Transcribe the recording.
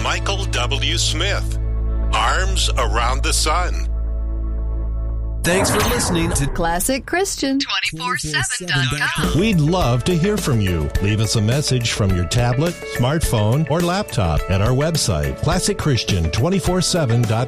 Michael W. Smith, Arms Around the Sun. Thanks for listening to Classic Christian 247.com. We'd love to hear from you. Leave us a message from your tablet, smartphone, or laptop at our website, ClassicChristian247.com.